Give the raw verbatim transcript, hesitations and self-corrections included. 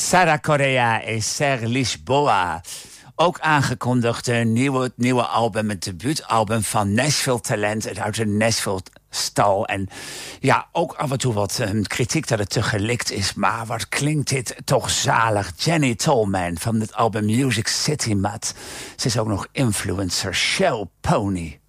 Sara Correa en Ser Lisboa. Ook aangekondigd een nieuwe, nieuwe album, het debuutalbum van Nashville Talent uit de Nashville stal. En ja, ook af en toe wat um, kritiek dat het te gelikt is. Maar wat klinkt dit toch zalig. Jenny Tolman van het album Music City Mat. Ze is ook nog influencer. Shell Pony.